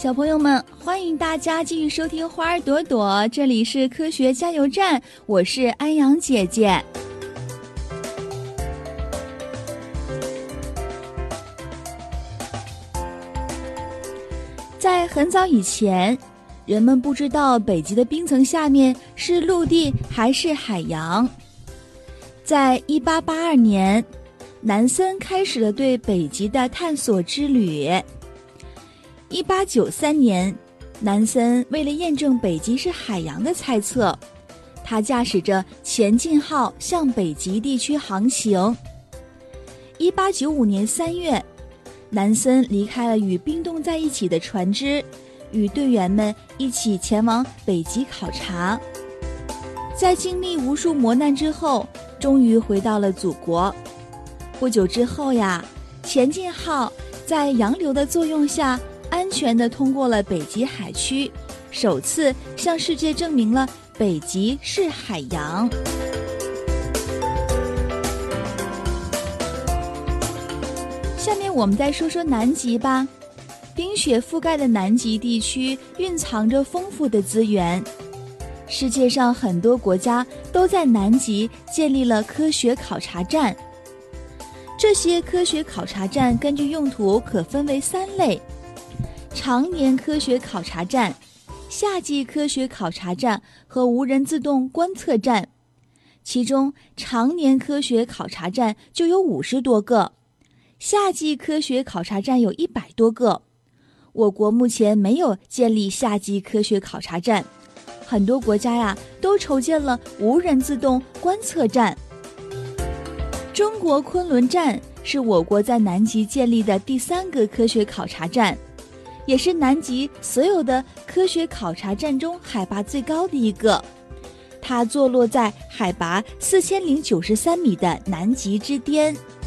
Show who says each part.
Speaker 1: 小朋友们，欢迎大家继续收听花儿朵朵，这里是科学加油站，我是安阳姐姐。在很早以前，人们不知道北极的冰层下面是陆地还是海洋。在1882年，南森开始了对北极的探索之旅。1893年，南森为了验证北极是海洋的猜测，他驾驶着前进号向北极地区航行。1895年3月，南森离开了与冰冻在一起的船只，与队员们一起前往北极考察。在经历无数磨难之后，终于回到了祖国。不久之后呀，前进号在洋流的作用下，安全地通过了北极海区，首次向世界证明了北极是海洋。下面我们再说说南极吧。冰雪覆盖的南极地区蕴藏着丰富的资源，世界上很多国家都在南极建立了科学考察站。这些科学考察站根据用途可分为3类：常年科学考察站、夏季科学考察站和无人自动观测站。其中常年科学考察站就有50多个，夏季科学考察站有100多个。我国目前没有建立夏季科学考察站，很多国家呀都筹建了无人自动观测站。中国昆仑站是我国在南极建立的第3个科学考察站，也是南极所有的科学考察站中海拔最高的一个。它坐落在海拔4093米的南极之巅。